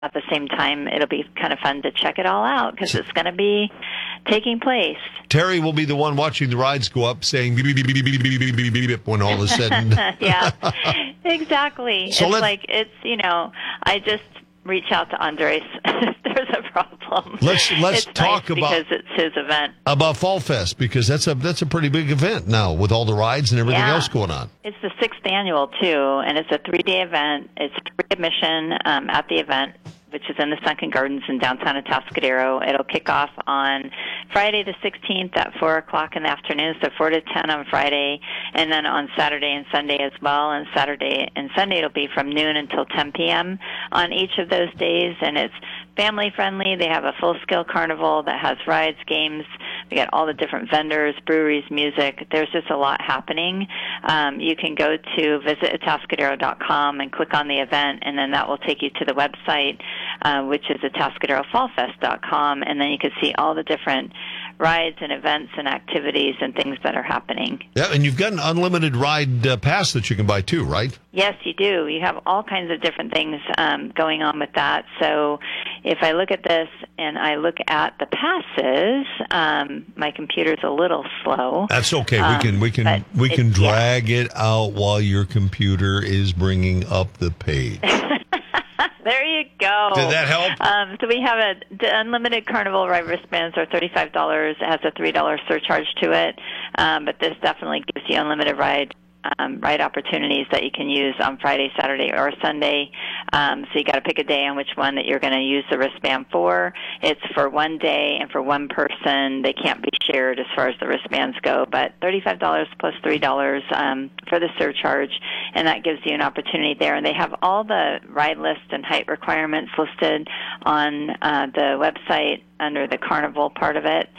at the same time, it'll be kind of fun to check it all out because it's going to be taking place. Terry will be the one watching the rides go up saying beep, beep, beep, beep, beep, beep, beep, beep, beep, beep, when all is said and done. Yeah, exactly. So I just reach out to Andres if there's a problem. Let's talk because it's his event. About Fall Fest, because that's a pretty big event now with all the rides and everything else going on. It's the 6th annual too, and it's a 3-day event. It's free admission at the event, which is in the Sunken Gardens in downtown Atascadero. It'll kick off on Friday the 16th at 4 o'clock in the afternoon, so 4 to 10 on Friday, and then on Saturday and Sunday as well. And Saturday and Sunday it'll be from noon until 10 p.m. on each of those days, and it's family-friendly. They have a full-scale carnival that has rides, games. We got all the different vendors, breweries, music. There's just a lot happening. You can go to visitatascadero.com and click on the event, and then that will take you to the website, which is atascaderofallfest.com, and then you can see all the different rides and events and activities and things that are happening. Yeah, and you've got an unlimited ride pass that you can buy too, right? Yes, you do. You have all kinds of different things going on with that. So if I look at this and I look at the passes, my computer's a little slow. That's okay. We can drag it out while your computer is bringing up the page. There you go. Did that help? So we have the unlimited Carnival ride wristbands are $35. It has a $3 surcharge to it, but this definitely gives you unlimited ride opportunities that you can use on Friday, Saturday, or Sunday. So you got to pick a day on which one that you're going to use the wristband for. It's for one day and for one person. They can't be shared as far as the wristbands go, but $35 plus $3 for the surcharge, and that gives you an opportunity there. And they have all the ride list and height requirements listed on the website under the carnival part of it.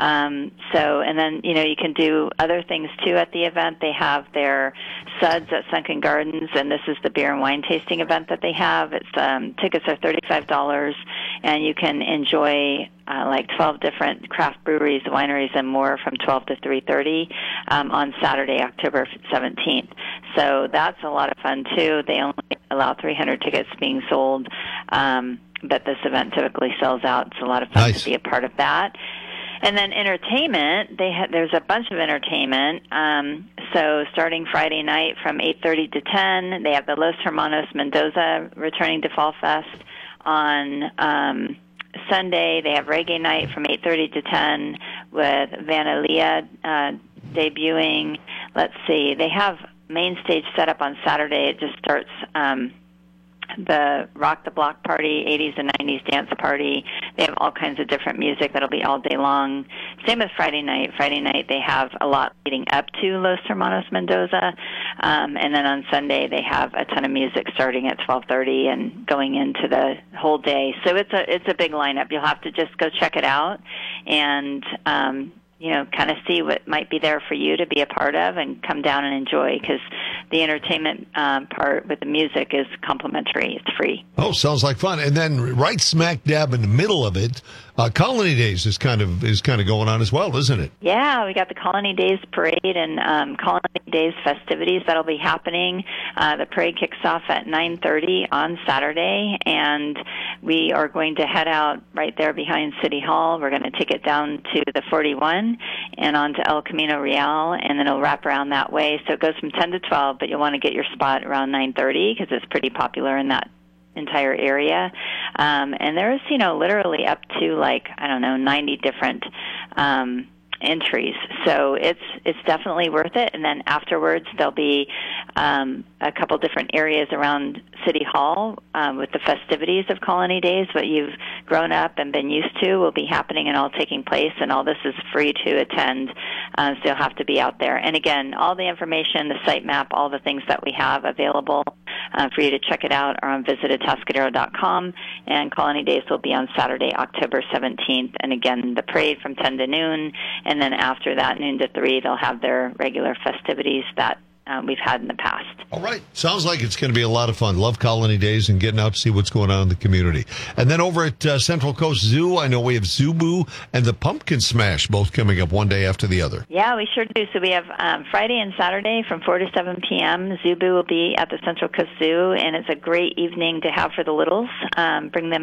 And then, you can do other things too at the event. They have their suds at Sunken Gardens, and this is the beer and wine tasting event that they have. It's tickets are $35, and you can enjoy 12 different craft breweries, wineries, and more from 12 to 3:30 on Saturday, October 17th. So that's a lot of fun too. They only allow 300 tickets being sold. But this event typically sells out. It's a lot of fun to be a part of that. And then entertainment, there's a bunch of entertainment. So starting Friday night from 8:30 to 10, they have the Los Hermanos Mendoza returning to Fall Fest. On Sunday, they have reggae night from 8:30 to 10 with Vanalia debuting. Let's see, they have main stage set up on Saturday. It just starts the Rock the Block party, 80s and 90s dance party. They have all kinds of different music that'll be all day long. Same as Friday night. Friday night they have a lot leading up to Los Hermanos Mendoza. And then on Sunday they have a ton of music starting at 12:30 and going into the whole day. So it's a big lineup. You'll have to just go check it out and kind of see what might be there for you to be a part of and come down and enjoy, because the entertainment part with the music is complimentary. It's free. Oh, sounds like fun. And then right smack dab in the middle of it, Colony Days is kind of going on as well, isn't it? Yeah, we got the Colony Days parade and Colony Days festivities that'll be happening. The parade kicks off at 9:30 on Saturday, and we are going to head out right there behind City Hall. We're going to take it down to the 41 and on to El Camino Real, and then it'll wrap around that way. So it goes from 10 to 12, but you'll want to get your spot around 9:30 because it's pretty popular in that entire area. And there's, literally up to 90 different entries. So it's definitely worth it. And then afterwards there'll be a couple different areas around City Hall with the festivities of Colony Days. What you've grown up and been used to will be happening and all taking place, and all this is free to attend, so you'll have to be out there. And again, all the information, the site map, all the things that we have available for you to check it out are on visitatascadero.com, and Colony Days will be on Saturday, October 17th. And again, the parade from 10 to noon, and then after that, noon to 3, they'll have their regular festivities that we've had in the past. All right. Sounds like it's going to be a lot of fun. Love Colony Days and getting out to see what's going on in the community. And then over at Central Coast Zoo, I know we have Zubu and the Pumpkin Smash both coming up one day after the other. Yeah, we sure do. So we have Friday and Saturday from 4 to 7 p.m. Zubu will be at the Central Coast Zoo, and it's a great evening to have for the littles. Bring them